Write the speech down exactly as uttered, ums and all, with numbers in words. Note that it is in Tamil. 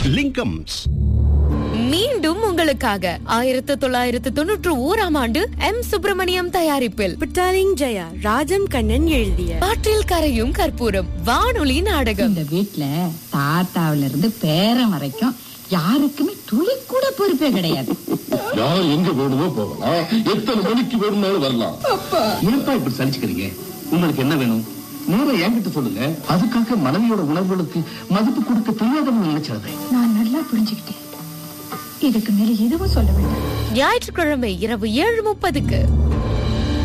லிங்கம்ஸ். மீண்டும் உங்களுக்காக ஆயிரத்து தொள்ளாயிரத்து தொன்னூற்று ஓராம் ஆண்டு எம் சுப்பிரமணியம் தயாரிப்பில் புட்டாலிங் ஜெயா ராஜம் கண்ணன் எழுதிய காற்றில் கரையும் கற்பூரம் வானொலி நாடகம். இந்த வீட்ல தாத்தாவில இருந்து பேரன் வரைக்கும் யாருக்குமே துளி கூட பொறுப்பே கிடையாது. யார் எங்க வேணுமோ போகலாம், எத்தனை மணிக்கு வேணும்னாலும் வரலாம். ஏன்பா இப்படி சலிச்சுக்கிறீங்க? உங்களுக்கு என்ன வேணும் நேரம் என்கிட்ட சொல்லுங்க. அதுக்காக மனைவியோட உணர்வுகளுக்கு மதிப்பு கொடுக்க தெரியாதவங்க நினைச்சது நான் நல்லா புரிஞ்சுக்கிட்டேன். இதுக்கு மேல எதுவும் சொல்ல வேண்டாம். ஞாயிற்றுக்கிழமை இரவு ஏழு முப்பதுக்கு